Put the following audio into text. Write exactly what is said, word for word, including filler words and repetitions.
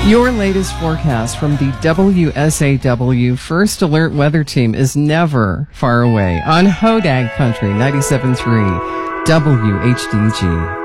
Your latest forecast from the W S A W First Alert Weather Team is never far away on Hodag Country ninety-seven point three W H D G.